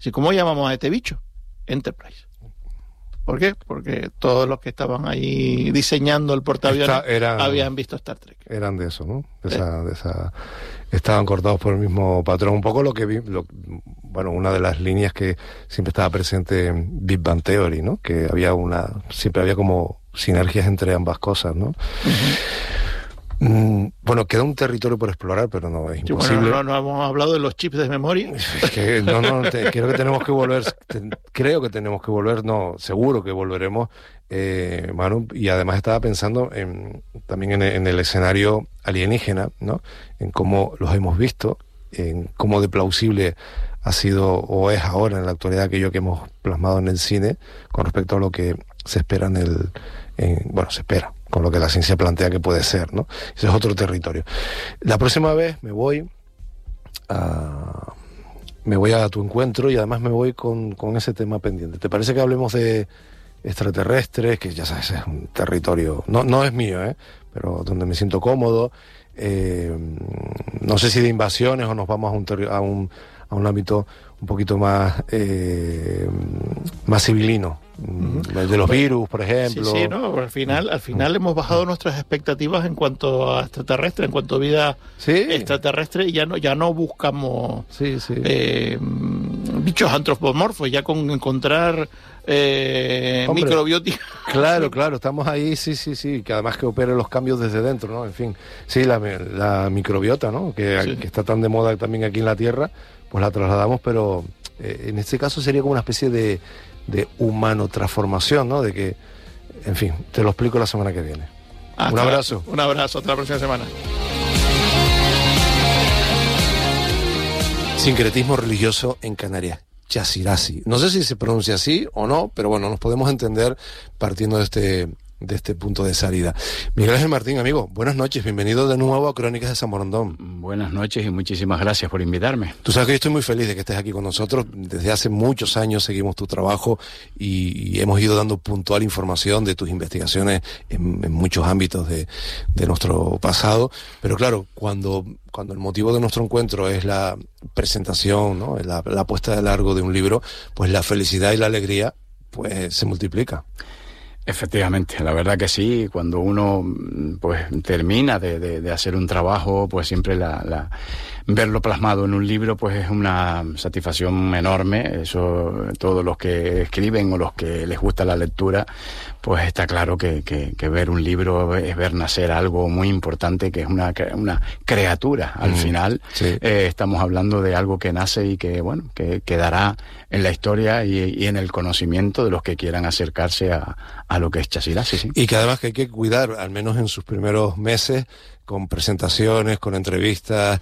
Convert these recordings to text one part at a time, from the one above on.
Así, ¿cómo llamamos a este bicho? Enterprise. ¿Por qué? Porque todos los que estaban ahí diseñando el portaaviones habían visto Star Trek. Eran de eso, ¿no? De esa, estaban cortados por el mismo patrón. Un poco lo que vi, bueno, una de las líneas que siempre estaba presente en Big Bang Theory, ¿no? Que siempre había como sinergias entre ambas cosas, ¿no? Bueno, queda un territorio por explorar, pero no es imposible. Bueno, no hemos hablado de los chips de memoria. Es que creo que tenemos que volver. No, seguro que volveremos, Manu. Y además estaba pensando también en el escenario alienígena, ¿no? En cómo los hemos visto, en cómo de plausible ha sido o es ahora en la actualidad aquello que hemos plasmado en el cine con respecto a lo que se espera se espera, con lo que la ciencia plantea que puede ser, ¿no? Ese es otro territorio. La próxima vez me voy a tu encuentro y además me voy con ese tema pendiente. ¿Te parece que hablemos de extraterrestres? Que ya sabes, es un territorio, no es mío, pero donde me siento cómodo. No sé si de invasiones o nos vamos a un ámbito un poquito más civilino, de los virus, por ejemplo. Sí, no, al final hemos bajado nuestras expectativas en cuanto a extraterrestre, en cuanto a vida extraterrestre, y ya no buscamos bichos antropomorfos, ya con encontrar microbiótica. Claro, estamos ahí, sí, que además que operen los cambios desde dentro, ¿no? En fin, sí, la microbiota, ¿no? Que está tan de moda también aquí en la Tierra, pues la trasladamos, pero en este caso sería como una especie de humano transformación, ¿no? De que, en fin, te lo explico la semana que viene. Un abrazo. Un abrazo, hasta la próxima semana. Sincretismo religioso en Canarias. Chasirasi. No sé si se pronuncia así o no, pero bueno, nos podemos entender partiendo de este punto de salida. Miguel Ángel Martín, amigo, buenas noches, bienvenido de nuevo a Crónicas de San Borondón. Buenas noches y muchísimas gracias por invitarme. Tú sabes que yo estoy muy feliz de que estés aquí con nosotros. Desde hace muchos años seguimos tu trabajo y hemos ido dando puntual información de tus investigaciones en muchos ámbitos de nuestro pasado. Pero claro, cuando el motivo de nuestro encuentro es la presentación, ¿no? la puesta de largo de un libro, pues la felicidad y la alegría pues se multiplica. Efectivamente, la verdad que sí, cuando uno pues termina de hacer un trabajo, pues siempre verlo plasmado en un libro pues es una satisfacción enorme. Eso, todos los que escriben o los que les gusta la lectura, pues está claro que ver un libro es ver nacer algo muy importante, que es una criatura. Al final estamos hablando de algo que nace y que quedará en la historia y en el conocimiento de los que quieran acercarse a lo que es Chasirasi, sí. Y que además que hay que cuidar, al menos en sus primeros meses, con presentaciones, con entrevistas,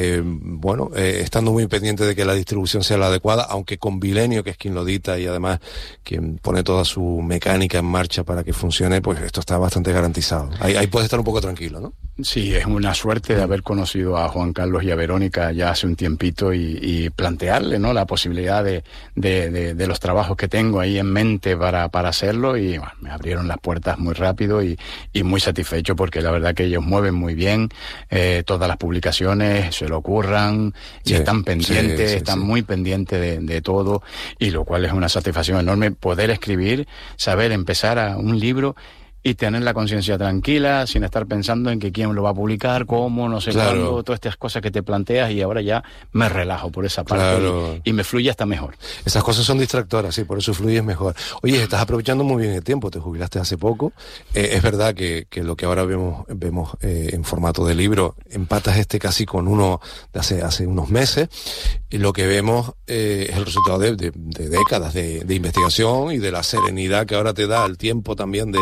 estando muy pendiente de que la distribución sea la adecuada, aunque con Vilenio, que es quien lo edita y además quien pone toda su mecánica en marcha para que funcione, pues esto está bastante garantizado. Ahí puedes estar un poco tranquilo, ¿no? Sí, es una suerte de haber conocido a Juan Carlos y a Verónica ya hace un tiempito y plantearle, ¿no?, la posibilidad de los trabajos que tengo ahí en mente para hacerlo, y bueno, me abrieron las puertas muy rápido y muy satisfecho, porque la verdad que ellos mueven muy bien todas las publicaciones, se lo ocurran y están pendientes, están muy pendientes de todo, y lo cual es una satisfacción enorme poder escribir, saber empezar a un libro y tener la conciencia tranquila, sin estar pensando en que quién lo va a publicar, cómo, no sé cuándo, todas estas cosas que te planteas, y ahora ya me relajo por esa parte y me fluye hasta mejor. Esas cosas son distractoras, sí, por eso fluyes mejor. Oye, estás aprovechando muy bien el tiempo, te jubilaste hace poco. Es verdad que lo que ahora vemos en formato de libro, empatas casi con uno de hace unos meses, y lo que vemos es el resultado de décadas de investigación y de la serenidad que ahora te da el tiempo también de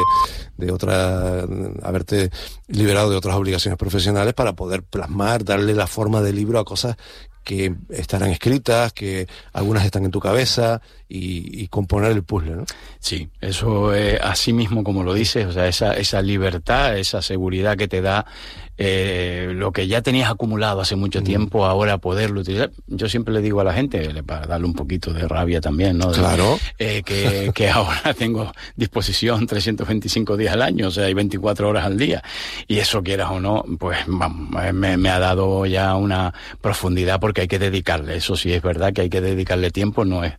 haberte liberado de otras obligaciones profesionales para poder plasmar, darle la forma de libro a cosas que estarán escritas, que algunas están en tu cabeza, y componer el puzzle, ¿no? Sí, eso es así mismo como lo dices, o sea, esa libertad, esa seguridad que te da lo que ya tenías acumulado hace mucho tiempo, ahora poderlo utilizar. Yo siempre le digo a la gente, para darle un poquito de rabia también, ¿no? Claro. Que ahora tengo disposición 325 días al año, o sea, hay 24 horas al día, y eso, quieras o no, pues vamos, me ha dado ya una profundidad, porque porque hay que dedicarle, eso sí es verdad que hay que dedicarle tiempo, no es